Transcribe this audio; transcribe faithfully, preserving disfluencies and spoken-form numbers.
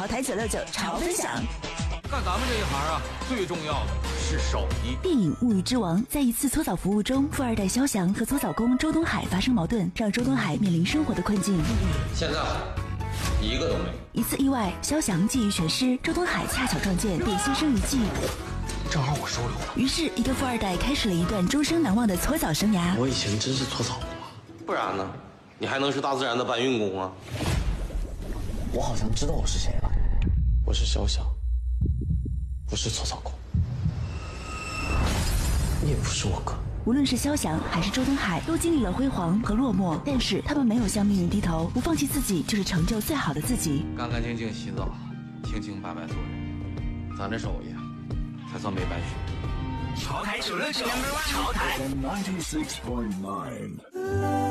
潮台九六九潮分享。 干咱们这一行啊，最重要的是手艺。 电影《物欲之王》在一次搓澡服务中，富二代肖翔和搓澡工周东海发生矛盾，让周东海面临生活的困境。 现在一个都没有。 一次意外，肖翔觊觎全尸，周东海恰巧撞见，便心生一计。 正好我收留了。 于是，一个富二代开始了一段终生难忘的搓澡生涯。 我以前真是搓澡吗？不然呢？你还能是大自然的搬运工啊？我好像知道我是谁了。我是肖翔，不是搓澡工。你也不是我哥。 无论是肖翔还是周东海，都经历了辉煌和落寞，但是他们没有向命运低头，不放弃自己，就是成就最好的自己。 干干净净洗澡，清清白白做人，咱这手艺才算没白学。 潮台九六九，潮台。